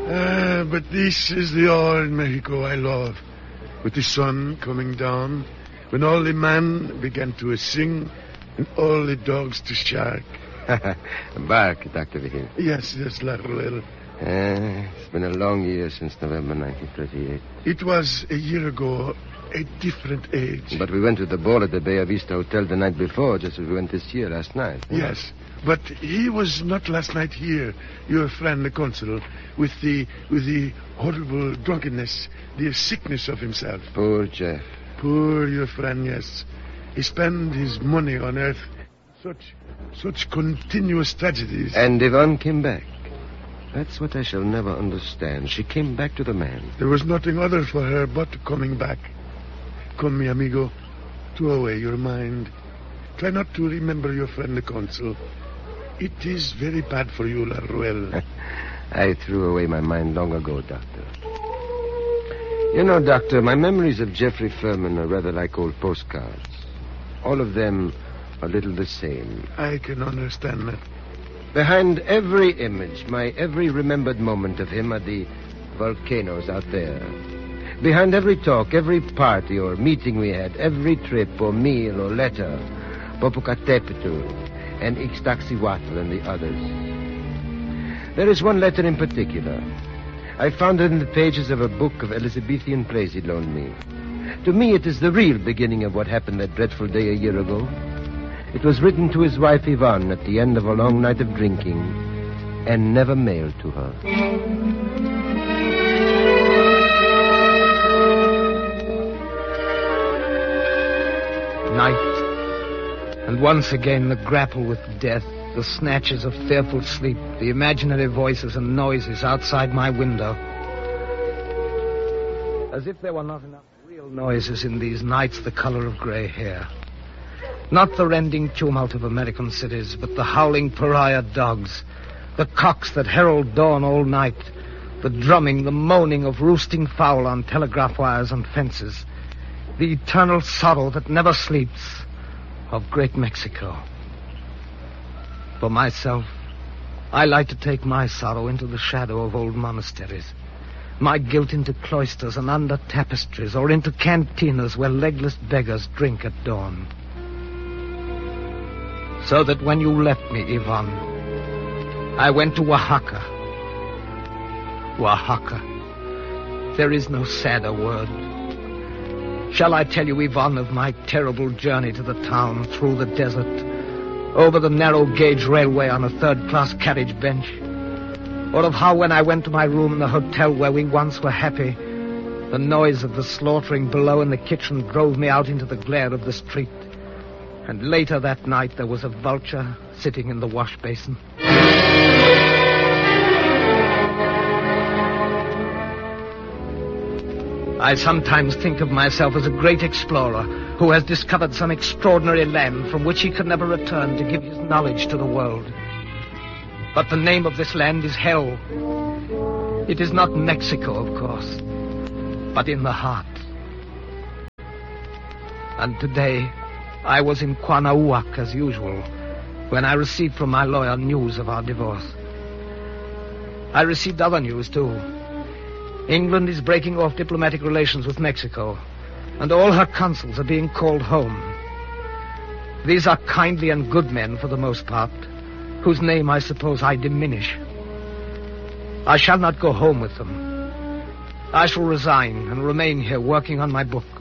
But this is the old Mexico I love. With the sun coming down, when all the men began to sing and all the dogs to shark. Bark, Dr. Vigil. Yes, La Ruel. It's been a long year since November 1938. It was a year ago, a different age. But we went to the ball at the Bella Vista Hotel the night before, just as we went this year, last night. Yes, but he was not last night here, your friend the consul, with the horrible drunkenness, the sickness of himself. Poor Jeff. Poor your friend, yes. He spent his money on earth. Such continuous tragedies. And Yvonne came back. That's what I shall never understand. She came back to the man. There was nothing other for her but coming back. Come, mi amigo, throw away your mind. Try not to remember your friend the consul. It is very bad for you, La Ruel. I threw away my mind long ago, Doctor. You know, Doctor, my memories of Jeffrey Furman are rather like old postcards. All of them a little the same. I can understand that. Behind every image, my every remembered moment of him are the volcanoes out there. Behind every talk, every party or meeting we had, every trip or meal or letter, Popocatépetl and Ixtaccíhuatl and the others. There is one letter in particular. I found it in the pages of a book of Elizabethan plays he loaned me. To me, it is the real beginning of what happened that dreadful day a year ago. It was written to his wife Yvonne at the end of a long night of drinking and never mailed to her. Night. And once again the grapple with death, the snatches of fearful sleep, the imaginary voices and noises outside my window. As if there were not enough real noises in these nights the color of gray hair. Not the rending tumult of American cities, but the howling pariah dogs, the cocks that herald dawn all night, the drumming, the moaning of roosting fowl on telegraph wires and fences, the eternal sorrow that never sleeps of Great Mexico. For myself, I like to take my sorrow into the shadow of old monasteries, my guilt into cloisters and under tapestries, or into cantinas where legless beggars drink at dawn. So that when you left me, Yvonne, I went to Oaxaca. Oaxaca. There is no sadder word. Shall I tell you, Yvonne, of my terrible journey to the town, through the desert, over the narrow-gauge railway on a third-class carriage bench? Or of how when I went to my room in the hotel where we once were happy, the noise of the slaughtering below in the kitchen drove me out into the glare of the street. And later that night there was a vulture sitting in the wash basin. I sometimes think of myself as a great explorer who has discovered some extraordinary land from which he could never return to give his knowledge to the world. But the name of this land is hell. It is not Mexico, of course, but in the heart. And today I was in Cuanahuac as usual when I received from my lawyer news of our divorce. I received other news, too. England is breaking off diplomatic relations with Mexico, and all her consuls are being called home. These are kindly and good men for the most part, whose name I suppose I diminish. I shall not go home with them. I shall resign and remain here working on my book.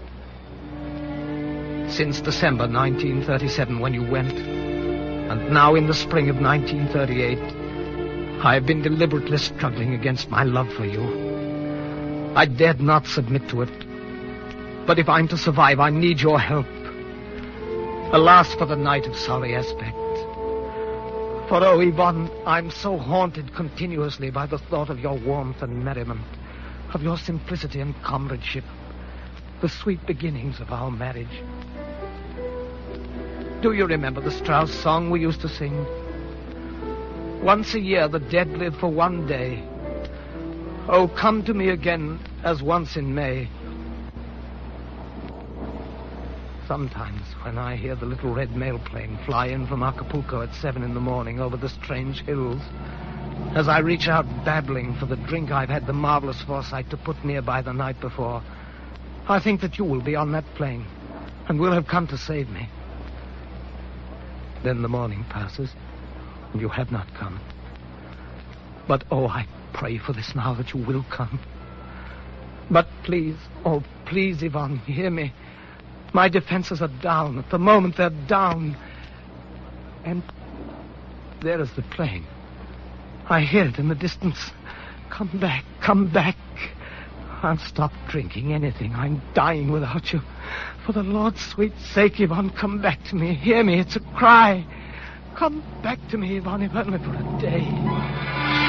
Since December 1937, when you went, and now in the spring of 1938, I have been deliberately struggling against my love for you. I dared not submit to it. But if I'm to survive, I need your help. Alas for the night of sorry aspect. For, oh, Yvonne, I'm so haunted continuously by the thought of your warmth and merriment, of your simplicity and comradeship, the sweet beginnings of our marriage. Do you remember the Strauss song we used to sing? Once a year the dead live for one day. Oh, come to me again as once in May. Sometimes when I hear the little red mail plane fly in from Acapulco at 7 in the morning over the strange hills, As I reach out babbling for the drink I've had the marvelous foresight to put nearby the night before, I think that you will be on that plane and will have come to save me. Then the morning passes, and you have not come. But, oh, I pray for this now that you will come. But please, oh, please, Yvonne, hear me. My defenses are down. At the moment, they're down. And there is the plane. I hear it in the distance. Come back, come back. I'll stop drinking anything. I'm dying without you. For the Lord's sweet sake, Yvonne, come back to me. Hear me, it's a cry. Come back to me, Yvonne, if only for a day.